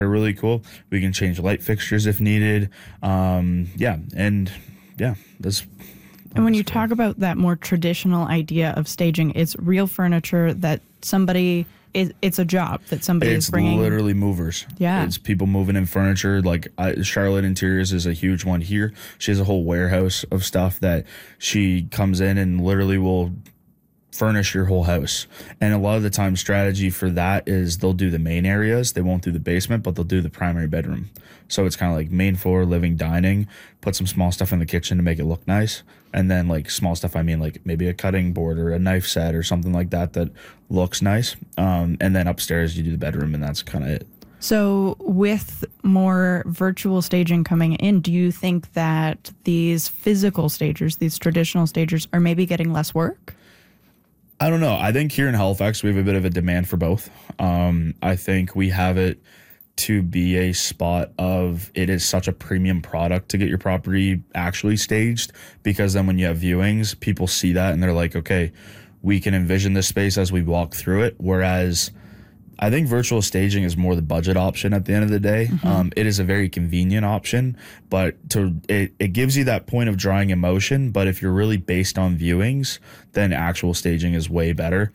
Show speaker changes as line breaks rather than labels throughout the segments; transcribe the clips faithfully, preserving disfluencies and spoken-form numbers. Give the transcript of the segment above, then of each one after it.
are really cool. We can change light fixtures if needed. Um, yeah, and yeah, that's.
And when you talk about that more traditional idea of staging, it's real furniture that somebody is, it's a job that somebody
it's
is bringing.
It's literally movers.
Yeah.
It's people moving in furniture. Like I, Charlotte Interiors is a huge one here. She has a whole warehouse of stuff that she comes in and literally will furnish your whole house. And a lot of the time strategy for that is they'll do the main areas. They won't do the basement, but they'll do the primary bedroom. So it's kind of like main floor, living, dining, put some small stuff in the kitchen to make it look nice. And then like small stuff, I mean like maybe a cutting board or a knife set or something like that that looks nice. Um, and then upstairs you do the bedroom, and that's kind of it.
So with more virtual staging coming in, do you think that these physical stagers, these traditional stagers, are maybe getting less work?
I don't know. I think here in Halifax, we have a bit of a demand for both. Um, I think we have it to be a spot of it is such a premium product to get your property actually staged, because then when you have viewings, people see that and they're like, okay, we can envision this space as we walk through it. Whereas I think virtual staging is more the budget option at the end of the day. Mm-hmm. Um, it is a very convenient option, but to it, it gives you that point of drawing emotion. But if you're really based on viewings, then actual staging is way better.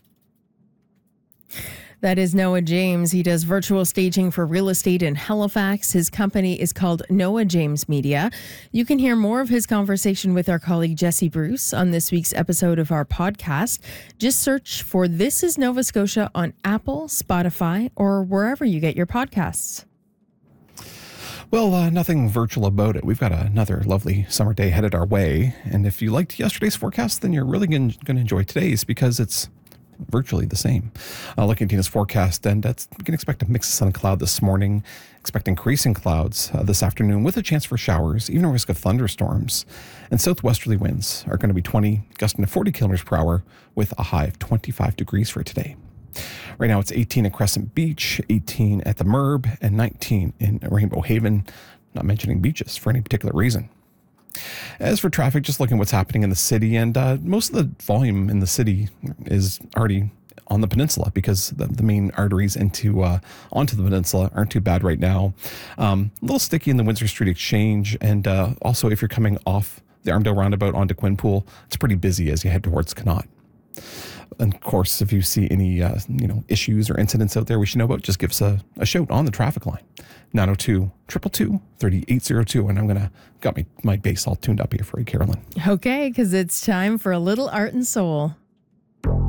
That is Noah James. He does virtual staging for real estate in Halifax. His company is called Noah James Media. You can hear more of his conversation with our colleague Jesse Bruce on this week's episode of our podcast. Just search for This is Nova Scotia on Apple, Spotify, or wherever you get your podcasts.
Well, uh, nothing virtual about it. We've got another lovely summer day headed our way. And if you liked yesterday's forecast, then you're really going to enjoy today's, because it's virtually the same. Uh, looking at Tina's forecast, and that's, we can expect a mix of sun and cloud this morning. Expect increasing clouds uh, this afternoon with a chance for showers, even a risk of thunderstorms. And southwesterly winds are going to be twenty, gusting to forty kilometers per hour with a high of twenty-five degrees for today. Right now it's eighteen at Crescent Beach, eighteen at the Merb, and nineteen in Rainbow Haven. Not mentioning beaches for any particular reason. As for traffic, just looking at what's happening in the city, and uh, most of the volume in the city is already on the peninsula, because the, the main arteries into uh, onto the peninsula aren't too bad right now. Um, a little sticky in the Windsor Street Exchange, and uh, also if you're coming off the Armdale Roundabout onto Quinpool, it's pretty busy as you head towards Connaught. And of course, if you see any uh, you know issues or incidents out there we should know about, just give us a, a shout on the traffic line. nine oh two, two two two, three eight oh two. And I'm going to got my, my bass all tuned up here for you, Carolyn.
Okay, because it's time for a little art and soul.